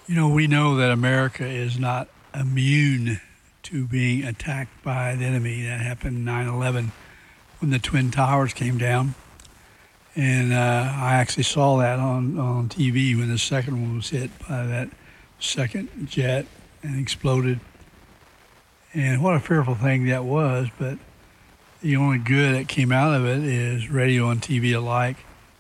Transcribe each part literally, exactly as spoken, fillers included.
You know, we know that America is not immune to being attacked by the enemy. That happened nine eleven when the Twin Towers came down. And uh, I actually saw that on, on T V when the second one was hit by that second jet and exploded. And what a fearful thing that was, but the only good that came out of it is radio and T V alike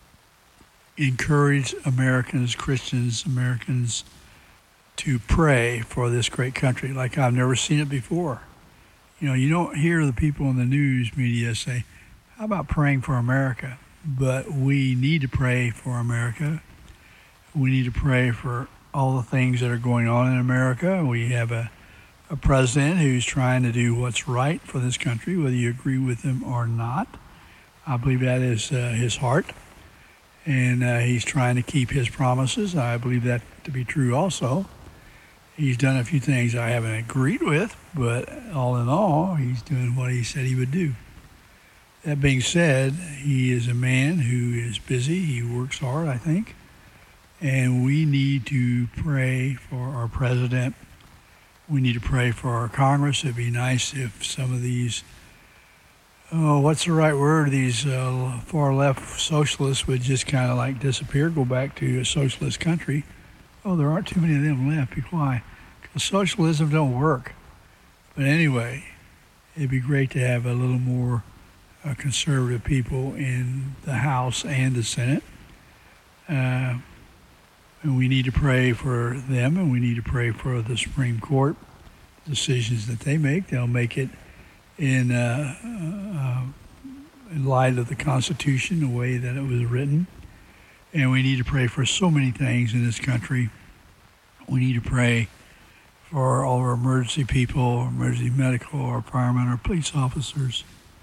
encourage Americans, Christians, Americans to pray for this great country like I've never seen it before. You know, you don't hear the people in the news media say, how about praying for America? But we need to pray for America. We need to pray for all the things that are going on in America. We have a, a president who's trying to do what's right for this country, whether you agree with him or not. I believe that is uh, his heart. And uh, he's trying to keep his promises. I believe that to be true also. He's done a few things I haven't agreed with, but all in all, he's doing what he said he would do. That being said, he is a man who is busy. He works hard, I think. And we need to pray for our president. We need to pray for our Congress. It'd be nice if some of these, oh, what's the right word? These uh, far left socialists would just kind of like disappear, go back to a socialist country. Oh, there aren't too many of them left. Why? Because socialism don't work. But anyway, it'd be great to have a little more uh, conservative people in the House and the Senate. Uh, and we need to pray for them, and we need to pray for the Supreme Court decisions that they make. They'll make it in, uh, uh, in light of the Constitution, the way that it was written. And we need to pray for so many things in this country. We need to pray for all our emergency people, emergency medical, our firemen, our police officers.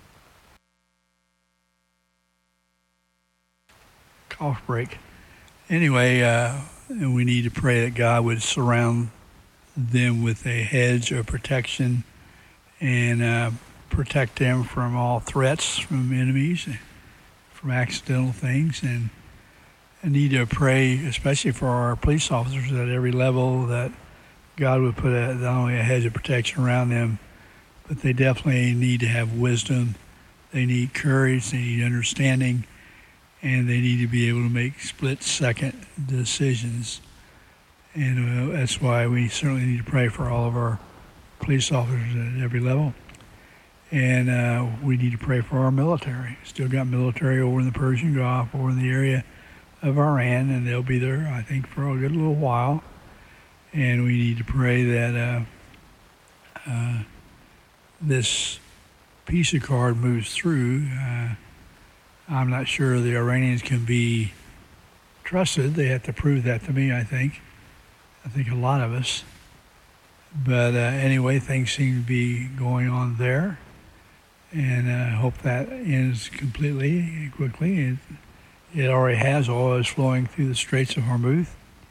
Cough break. Anyway, uh, we need to pray that God would surround them with a hedge of protection and uh, protect them from all threats from enemies, from accidental things, and I need to pray, especially for our police officers at every level, that God would put a, not only a hedge of protection around them, but they definitely need to have wisdom. They need courage. They need understanding. And they need to be able to make split-second decisions. And uh, that's why we certainly need to pray for all of our police officers at every level. And uh, we need to pray for our military. Still got military over in the Persian Gulf, over in the area of Iran, and they'll be there, I think, for a good little while. And we need to pray that uh, uh, this peace accord moves through. Uh, I'm not sure the Iranians can be trusted. They have to prove that to me, I think. I think a lot of us. But uh, anyway, things seem to be going on there. And I uh, hope that ends completely, quickly. It, it already has. Oil is flowing through the Straits of Hormuz.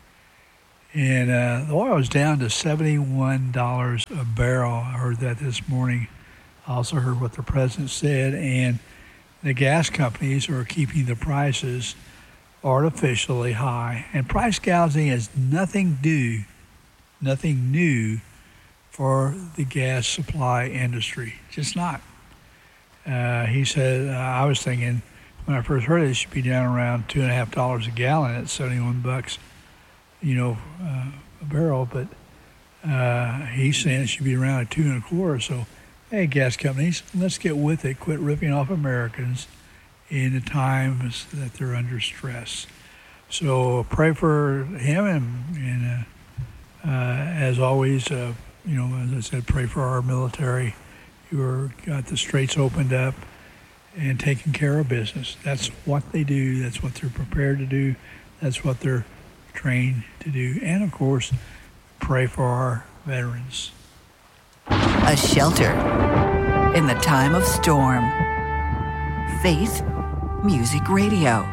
And uh, the oil is down to seventy-one dollars a barrel. I heard that this morning. I also heard what the president said. And the gas companies are keeping the prices artificially high. And price gouging is nothing new, nothing new for the gas supply industry. Just not. Uh, he said, uh, I was thinking, when I first heard it, it should be down around two and a half dollars a gallon at seventy-one bucks, you know, uh, a barrel. But uh, he's saying it should be around a two and a quarter. So, hey, gas companies, let's get with it. Quit ripping off Americans in the times that they're under stress. So pray for him, and, and uh, uh, as always, uh, you know, as I said, pray for our military who are got the straits opened up and taking care of business. That's what they do. That's what they're prepared to do. That's what they're trained to do. And, of course, pray for our veterans. A shelter in the time of storm. Faith Music Radio.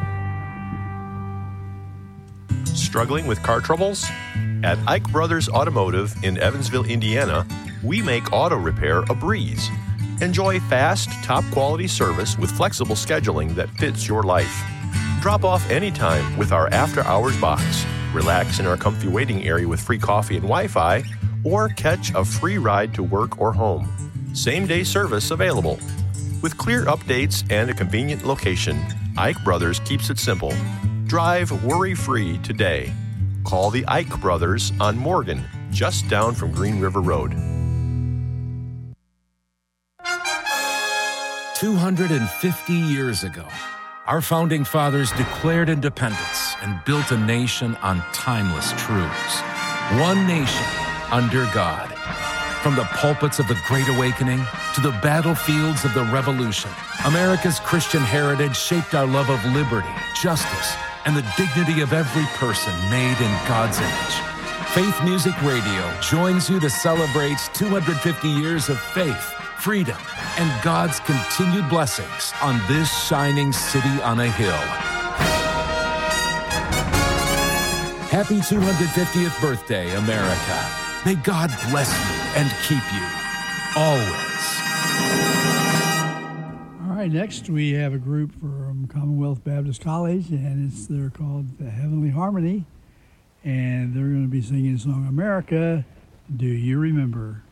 Struggling with car troubles? At Ike Brothers Automotive in Evansville, Indiana, we make auto repair a breeze. Enjoy fast, top-quality service with flexible scheduling that fits your life. Drop off anytime with our after-hours box. relax in our comfy waiting area with free coffee and Wi-Fi, or catch a free ride to work or home. Same-day service available. With clear updates and a convenient location, Ike Brothers keeps it simple. Drive worry-free today. Call the Ike Brothers on Morgan, just down from Green River Road. two hundred fifty years ago, our founding fathers declared independence and built a nation on timeless truths. One nation under God. From the pulpits of the Great Awakening to the battlefields of the Revolution, America's Christian heritage shaped our love of liberty, justice, and the dignity of every person made in God's image. Faith Music Radio joins you to celebrate two hundred fifty years of faith, freedom, and God's continued blessings on this shining city on a hill. Happy two hundred fiftieth birthday, America. May God bless you and keep you, always. All right, next we have a group from Commonwealth Baptist College, and it's they're called the Heavenly Harmony, and they're going to be singing the song, America, Do You Remember?